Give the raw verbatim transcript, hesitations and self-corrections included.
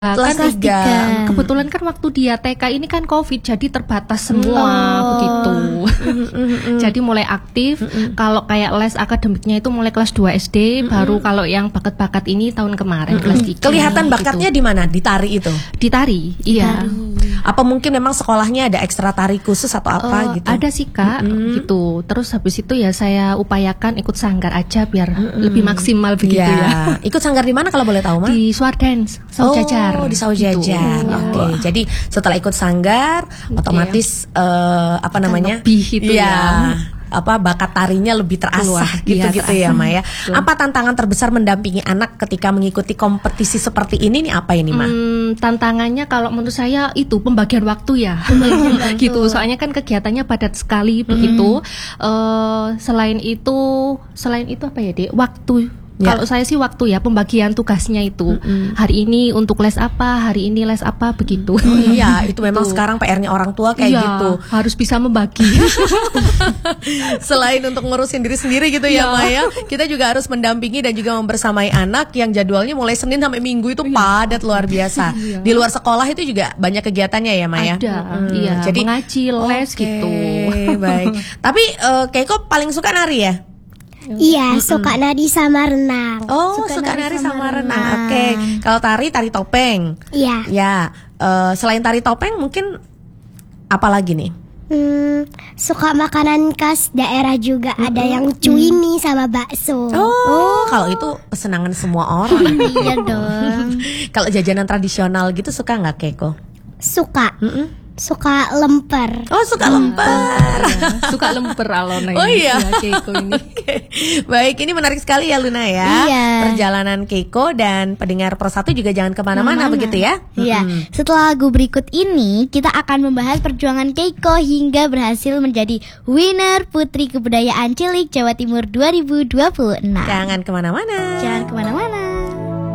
Kelas kan tiga. Kebetulan kan waktu dia T K ini kan Covid, jadi terbatas semua Oh. begitu. Mm, mm, mm. Jadi mulai aktif. Mm-mm. Kalau kayak les akademiknya itu mulai kelas dua S D, Mm-mm. baru kalau yang bakat-bakat ini tahun kemarin Mm-mm. kelas tiga. Kelihatan bakatnya gitu. di mana? Di tari itu. Di tari, iya. Apa mungkin memang sekolahnya ada ekstra tari khusus atau apa Eh, gitu? Ada sih Kak, Mm-mm. gitu. Terus habis itu ya saya upayakan ikut sanggar aja biar Mm-mm. lebih maksimal begitu Ya. ya. Ikut sanggar di mana kalau boleh tahu, Ma? Di Swardance, Saujajar. Oh, di Saujajar. Gitu. Oke. Jadi setelah ikut sanggar, otomatis eh, apa namanya? lebih itu Iya. ya. Apa bakat tarinya lebih terasah Keluar, gitu-gitu iya, ya, Ma ya. Betul. Apa tantangan terbesar mendampingi anak ketika mengikuti kompetisi seperti ini nih apa ini, Ma? Hmm, tantangannya kalau menurut saya itu pembagian waktu ya, gitu. Soalnya kan kegiatannya padat sekali begitu. Eh, selain itu, selain itu apa ya, Dek? Waktu. Ya. Kalau saya sih waktu ya, pembagian tugasnya itu. Hari ini untuk les apa, hari ini les apa begitu. Oh iya, itu memang Gitu. sekarang P R-nya orang tua kayak Iya, gitu. harus bisa membagi. Selain untuk ngurusin diri sendiri gitu ya, Iya. Maya, kita juga harus mendampingi dan juga membersamai anak yang jadwalnya mulai Senin sampai Minggu itu padat luar biasa. Iya. Di luar sekolah itu juga banyak kegiatannya ya, Maya. Ada, iya. Jadi Mengaji, les Oke, gitu. baik. Tapi eh, Keiko paling suka nari ya? Iya, suka nari sama renang. Oh, suka, nari sama, renang. Oke. Kalau tari, tari topeng. Iya. Ya, eh, selain tari topeng mungkin apa lagi nih? Hmm, suka makanan khas daerah juga. Ada yang cuimi sama bakso. Oh, kalau itu kesenangan semua orang. Iya dong. Kalau jajanan tradisional gitu suka nggak Keiko? Suka. Mm-mm. Suka lemper. Oh, suka lemper. Suka lemper Alona Oh ini. iya. Ya, Keiko ini. Oke. Baik, ini menarik sekali ya Luna ya. Iya. Perjalanan Keiko dan pendengar Pro satu juga jangan kemana-mana Kemana-mana. begitu ya. Iya, Mm-mm. setelah lagu berikut ini kita akan membahas perjuangan Keiko hingga berhasil menjadi winner Putri Kebudayaan Cilik Jawa Timur dua ribu dua puluh enam. Jangan kemana-mana. Jangan kemana-mana.